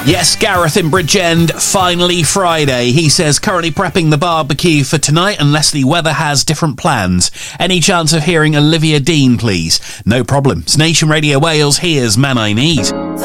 Yes, Gareth in Bridgend, finally Friday. He says currently prepping the barbecue for tonight unless the weather has different plans. Any chance of hearing Olivia Dean, please? No problem. It's Nation Radio Wales, here's Man I Need.